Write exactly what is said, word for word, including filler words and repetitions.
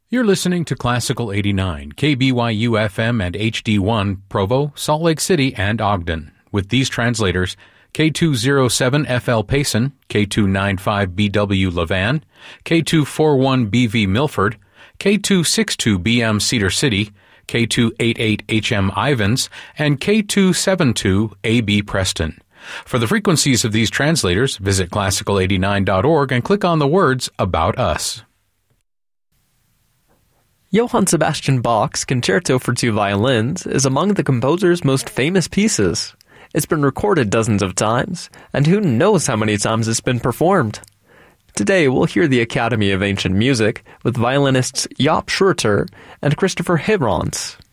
You're listening to Classical eighty-nine, K B Y U F M and H D one, Provo, Salt Lake City, and Ogden, with these translators: K two oh seven F L Payson, K two ninety-five B W Levan, K two forty-one B V Milford, K two sixty-two B M Cedar City, K two eighty-eight H M Ivins, and K two seventy-two A B Preston. For the frequencies of these translators, visit classical eighty-nine dot org and click on the words About Us. Johann Sebastian Bach's Concerto for Two Violins is among the composer's most famous pieces. It's been recorded dozens of times, and who knows how many times it's been performed. Today we'll hear the Academy of Ancient Music with violinists Jaap Schroeter and Christopher Hebrons.